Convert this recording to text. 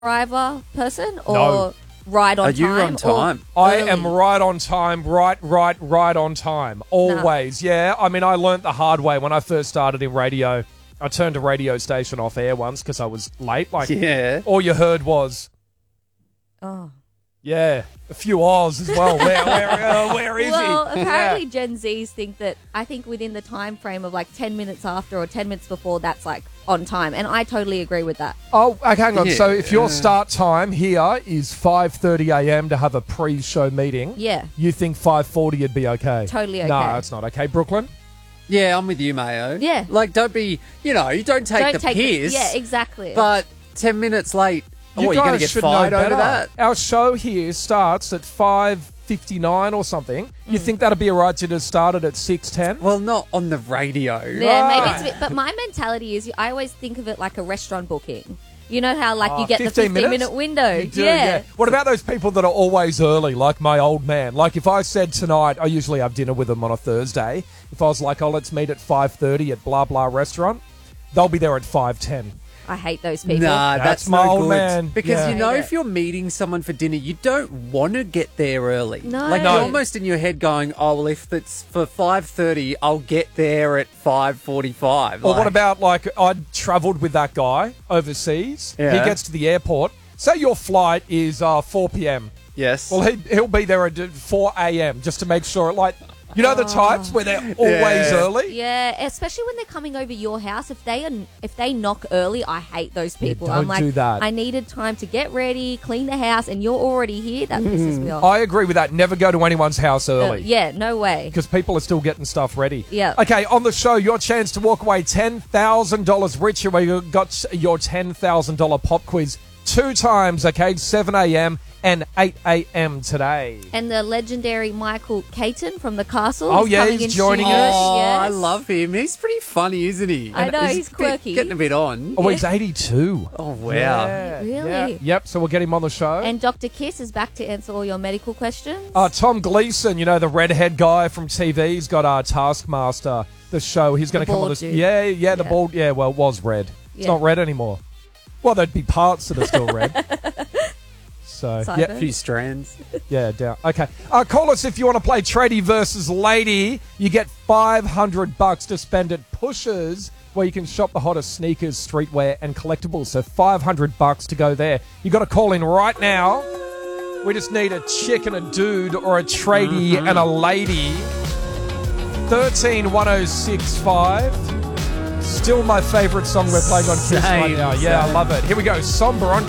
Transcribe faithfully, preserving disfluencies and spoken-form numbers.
driver person or No. right on Are you time? on time? or I early? am right on time, right, right, right on time. Always, yeah. I mean, I learnt the hard way when I first started in radio. I turned a radio station off air once because I was late. Like, Yeah. all you heard was, Oh. yeah, a few O's as well. Where, where, uh, where is Well, he? apparently Yeah. Gen Zs think that I think within the time frame of like ten minutes after or ten minutes before, that's like on time. And I totally agree with that. Oh, okay, hang on. Yeah. So if your start time here is five thirty a m to have a pre-show meeting, Yeah. you think five forty would be okay? Totally No, okay. it's not okay. Brooklyn? Yeah, I'm with you, Mayo. Yeah. Like, don't be, you know, you don't take Don't the take piss. Yeah, exactly. But ten minutes late, You oh, you're going to guys get should fired know over better. that? Our show here starts at five fifty-nine or something. You Mm. think that'd be all right to just start it at six ten? Well, not on the radio. yeah, maybe Right. it's a bit. But my mentality is, I always think of it like a restaurant booking. You know how like Oh, you get the fifteen fifteen minutes? minute window. You do, yeah. What about those people that are always early, like my old man? Like if I said tonight, I usually have dinner with them on a Thursday. If I was like, oh, let's meet at five thirty at blah blah restaurant, they'll be there at five ten. I hate those people. Nah, That's that's, my no old good. man. Because Yeah. you know, Hate if it. you're meeting someone for dinner, you don't want to get there early. No. Like No. you're almost in your head going, "Oh, well, if it's for five thirty, I'll get there at five forty-five." Or what about like I travelled with that guy overseas. Yeah. He gets to the airport. Say your flight is uh, four p m. Yes. Well, he, he'll be there at four a m just to make sure. Like, you know the types where they're always Yeah. early? Yeah, especially when they're coming over your house. If they are, if they knock early, I hate those people. don't I'm like, do that. I needed time to get ready, clean the house, and you're already here. That pisses me off. I agree with that. Never go to anyone's house Uh, early. yeah, no way. Because people are still getting stuff ready. Yeah. Okay, on the show, your chance to walk away ten thousand dollars richer. We got your ten thousand dollars pop quiz two times, okay? seven a m and eight a m today. And the legendary Michael Caton from the Castle. Oh, is yeah, coming he's in joining studio. us. Oh, Yes. I love him. He's pretty funny, isn't he? I know, he's a bit- quirky. getting a bit on. Oh, he's eighty-two. Oh, wow. Yeah, Really? yeah. Yep, so we'll get him on the show. And Doctor Kiss is back to answer all your medical questions. Uh, Tom Gleason, you know, the redhead guy from T V, he's got our Taskmaster, the show. He's going The to come on bald this. dude. Yeah, yeah, the Yeah. bald. Yeah, well, it was red. It's Yeah. not red anymore. Well, there'd be parts that are still red. So, Sideburns. yeah, A few strands. yeah, down. Okay. Uh, call us if you want to play Tradie versus Lady. You get five hundred bucks to spend at Pushers, where you can shop the hottest sneakers, streetwear, and collectibles. So five hundred bucks to go there. You got to call in right now. We just need a chick and a dude, or a tradie and a lady. thirteen one oh six five. Still my favourite song we're playing on Kiss right Same, now. Yeah, I same. love it. Here we go. Somber on